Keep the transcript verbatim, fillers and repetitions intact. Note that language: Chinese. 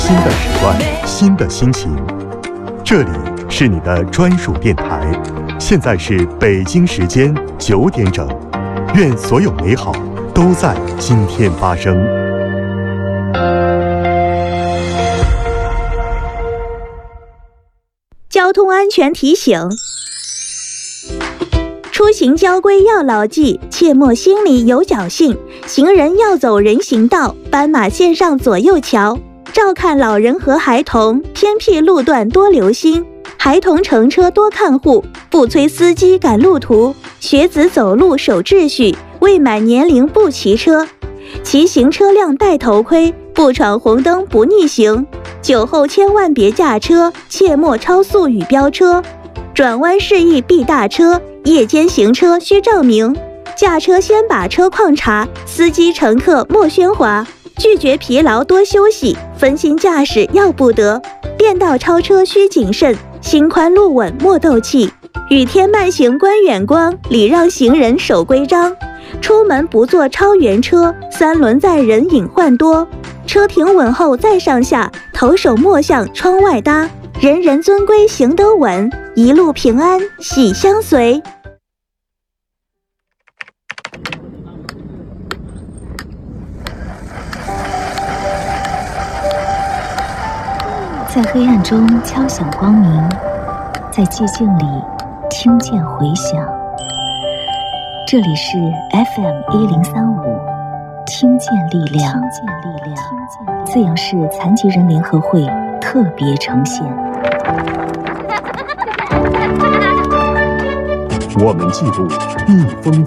新的时段，新的心情。这里是你的专属电台，现在是北京时间九点整。愿所有美好都在今天发生。 交通安全提醒：出行交规要牢记，切莫心里有侥幸。行人要走人行道，斑马线上左右瞧。照看老人和孩童，偏僻路段多留心。孩童乘车多看护，不催司机赶路途。学子走路守秩序，未满年龄不骑车。骑行车辆戴头盔，不闯红灯不逆行。酒后千万别驾车，切莫超速与飙车。转弯示意避大车，夜间行车需照明。驾车先把车况查，司机乘客莫喧哗。拒绝疲劳多休息，分心驾驶要不得。变道超车需谨慎，心宽路稳莫斗气。雨天慢行观远光，礼让行人守规章。出门不坐超员车，三轮载人隐患多。车停稳后再上下，头手莫向窗外搭。人人遵规行得稳，一路平安喜相随。 在黑暗中敲响光明，在寂静里听见回响。这里是 F M 一零三五，听见力量，听见力量，资阳市残疾人联合会特别呈现。 我们记录逆风